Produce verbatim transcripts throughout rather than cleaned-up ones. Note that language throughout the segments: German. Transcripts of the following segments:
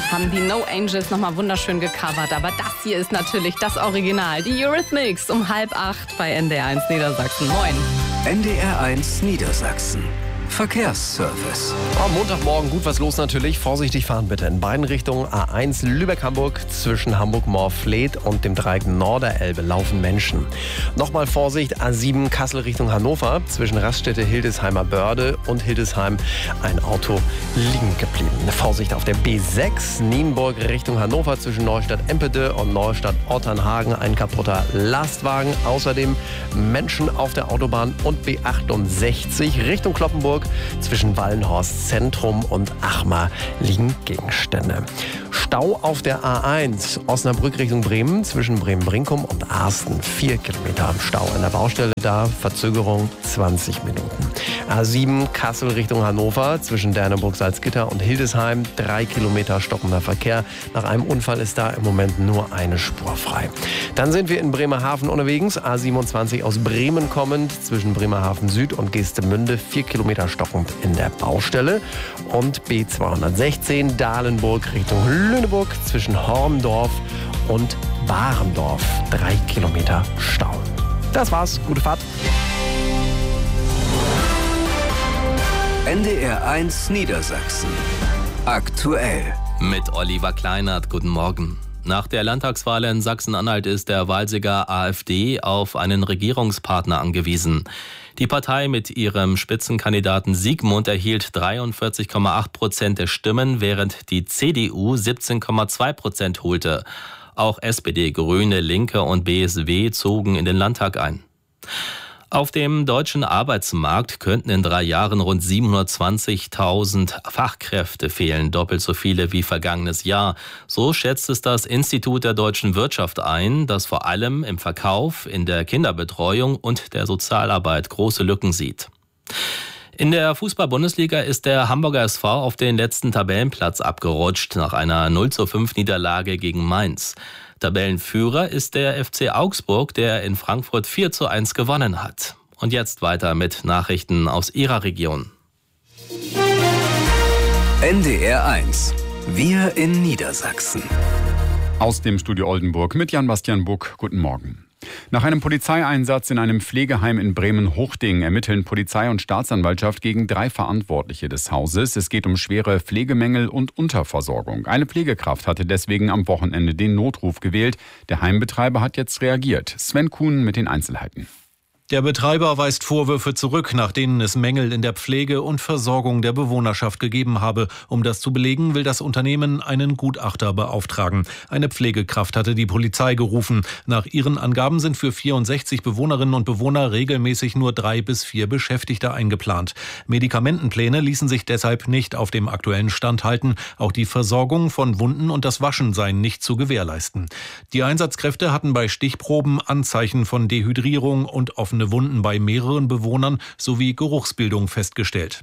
haben die No Angels nochmal wunderschön gecovert. Aber das hier ist natürlich das Original. Die Eurythmics um halb acht bei N D R eins Niedersachsen. Moin. N D R eins Niedersachsen. Verkehrsservice. Am Montagmorgen gut was los natürlich. Vorsichtig fahren bitte in beiden Richtungen. A eins Lübeck-Hamburg zwischen Hamburg-Moorfleet und dem Dreieck Norderelbe laufen Menschen. Nochmal Vorsicht, A sieben Kassel Richtung Hannover zwischen Raststätte Hildesheimer Börde und Hildesheim ein Auto liegen geblieben. Vorsicht auf der B sechs Nienburg Richtung Hannover zwischen Neustadt-Empede und Neustadt-Orternhagen ein kaputter Lastwagen. Außerdem Menschen auf der Autobahn und B achtundsechzig Richtung Kloppenburg. Zwischen Wallenhorst Zentrum und Achmar liegen Gegenstände. Stau auf der A eins Osnabrück Richtung Bremen zwischen Bremen-Brinkum und Arsten. Vier Kilometer Stau an der Baustelle da. Verzögerung zwanzig Minuten. A sieben Kassel Richtung Hannover zwischen Derneburg-Salzgitter und Hildesheim. Drei Kilometer stockender Verkehr. Nach einem Unfall ist da im Moment nur eine Spur frei. Dann sind wir in Bremerhaven unterwegs. A siebenundzwanzig aus Bremen kommend zwischen Bremerhaven Süd und Geestemünde. Vier Kilometer stockend in der Baustelle. Und B zweihundertsechzehn Dahlenburg Richtung Lüneburg zwischen Horndorf und Barendorf. Drei Kilometer Stau. Das war's. Gute Fahrt. N D R eins Niedersachsen. Aktuell. Mit Oliver Kleinert. Guten Morgen. Nach der Landtagswahl in Sachsen-Anhalt ist der Wahlsieger AfD auf einen Regierungspartner angewiesen. Die Partei mit ihrem Spitzenkandidaten Siegmund erhielt dreiundvierzig Komma acht Prozent der Stimmen, während die C D U siebzehn Komma zwei Prozent holte. Auch S P D, Grüne, Linke und B S W zogen in den Landtag ein. Auf dem deutschen Arbeitsmarkt könnten in drei Jahren rund siebenhundertzwanzigtausend Fachkräfte fehlen, doppelt so viele wie vergangenes Jahr. So schätzt es das Institut der deutschen Wirtschaft ein, das vor allem im Verkauf, in der Kinderbetreuung und der Sozialarbeit große Lücken sieht. In der Fußball-Bundesliga ist der Hamburger S V auf den letzten Tabellenplatz abgerutscht nach einer null zu fünf Niederlage gegen Mainz. Tabellenführer ist der F C Augsburg, der in Frankfurt vier zu eins gewonnen hat. Und jetzt weiter mit Nachrichten aus Ihrer Region. N D R eins. Wir in Niedersachsen. Aus dem Studio Oldenburg mit Jan-Bastian Buck. Guten Morgen. Nach einem Polizeieinsatz in einem Pflegeheim in Bremen-Hochding ermitteln Polizei und Staatsanwaltschaft gegen drei Verantwortliche des Hauses. Es geht um schwere Pflegemängel und Unterversorgung. Eine Pflegekraft hatte deswegen am Wochenende den Notruf gewählt. Der Heimbetreiber hat jetzt reagiert. Sven Kuhn mit den Einzelheiten. Der Betreiber weist Vorwürfe zurück, nach denen es Mängel in der Pflege und Versorgung der Bewohnerschaft gegeben habe. Um das zu belegen, will das Unternehmen einen Gutachter beauftragen. Eine Pflegekraft hatte die Polizei gerufen. Nach ihren Angaben sind für vierundsechzig Bewohnerinnen und Bewohner regelmäßig nur drei bis vier Beschäftigte eingeplant. Medikamentenpläne ließen sich deshalb nicht auf dem aktuellen Stand halten. Auch die Versorgung von Wunden und das Waschen seien nicht zu gewährleisten. Die Einsatzkräfte hatten bei Stichproben Anzeichen von Dehydrierung und offene Wunden bei mehreren Bewohnern sowie Geruchsbildung festgestellt.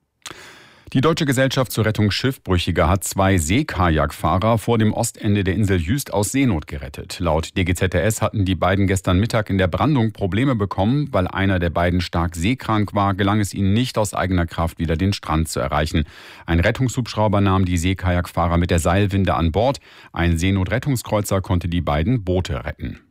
Die Deutsche Gesellschaft zur Rettung Schiffbrüchiger hat zwei Seekajakfahrer vor dem Ostende der Insel Jüst aus Seenot gerettet. Laut D G Z R S hatten die beiden gestern Mittag in der Brandung Probleme bekommen. Weil einer der beiden stark seekrank war, gelang es ihnen nicht aus eigener Kraft wieder den Strand zu erreichen. Ein Rettungshubschrauber nahm die Seekajakfahrer mit der Seilwinde an Bord. Ein Seenotrettungskreuzer konnte die beiden Boote retten.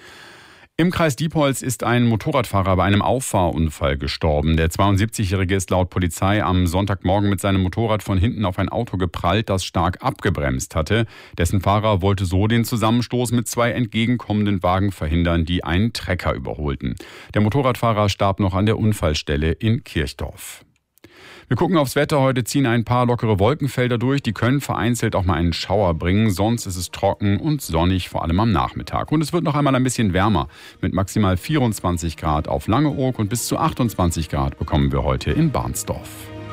Im Kreis Diepholz ist ein Motorradfahrer bei einem Auffahrunfall gestorben. Der zweiundsiebzigjährige ist laut Polizei am Sonntagmorgen mit seinem Motorrad von hinten auf ein Auto geprallt, das stark abgebremst hatte. Dessen Fahrer wollte so den Zusammenstoß mit zwei entgegenkommenden Wagen verhindern, die einen Trecker überholten. Der Motorradfahrer starb noch an der Unfallstelle in Kirchdorf. Wir gucken aufs Wetter. Heute ziehen ein paar lockere Wolkenfelder durch. Die können vereinzelt auch mal einen Schauer bringen. Sonst ist es trocken und sonnig, vor allem am Nachmittag. Und es wird noch einmal ein bisschen wärmer. Mit maximal vierundzwanzig Grad auf Langeoog und bis zu achtundzwanzig Grad bekommen wir heute in Barnsdorf.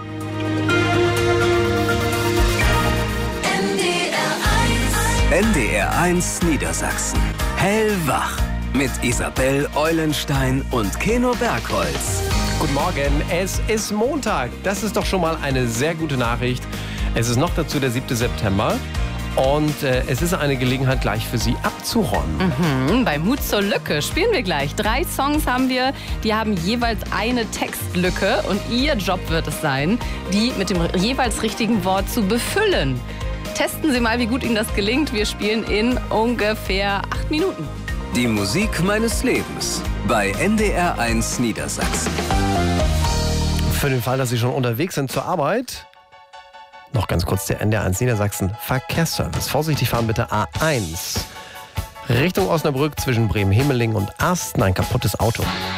N D R eins Niedersachsen. Hellwach. Mit Isabel Eulenstein und Keno Bergholz. Guten Morgen, es ist Montag. Das ist doch schon mal eine sehr gute Nachricht. Es ist noch dazu der siebte September und äh, es ist eine Gelegenheit gleich für Sie abzuräumen. Mhm, bei Mut zur Lücke spielen wir gleich. Drei Songs haben wir, die haben jeweils eine Textlücke und Ihr Job wird es sein, die mit dem jeweils richtigen Wort zu befüllen. Testen Sie mal, wie gut Ihnen das gelingt. Wir spielen in ungefähr acht Minuten. Die Musik meines Lebens bei N D R eins Niedersachsen. Für den Fall, dass Sie schon unterwegs sind zur Arbeit, noch ganz kurz der N D R eins Niedersachsen Verkehrsservice. Vorsichtig fahren bitte A eins. Richtung Osnabrück zwischen Bremen-Hemeling und Asten ein kaputtes Auto.